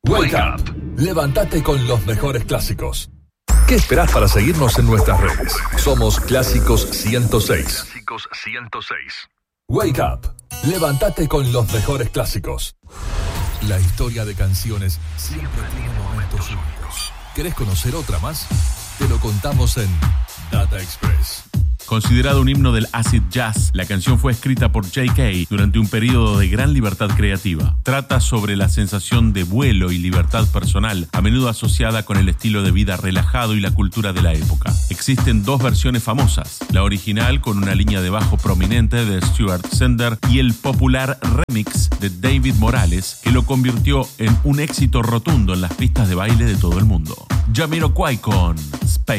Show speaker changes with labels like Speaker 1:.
Speaker 1: Wake Up. Levántate con los mejores clásicos. ¿Qué esperás para seguirnos en nuestras redes? Somos Clásicos 106. Wake Up. Levántate con los mejores clásicos. La historia de canciones siempre tiene momentos únicos. ¿Querés conocer otra más? Te lo contamos en Data Express.
Speaker 2: Considerado un himno del acid jazz, la canción fue escrita por J.K. durante un periodo de gran libertad creativa. Trata sobre la sensación de vuelo y libertad personal, a menudo asociada con el estilo de vida relajado y la cultura de la época. Existen dos versiones famosas, la original con una línea de bajo prominente de Stuart Sender y el popular remix de David Morales, que lo convirtió en un éxito rotundo en las pistas de baile de todo el mundo. Jamiroquai con Space.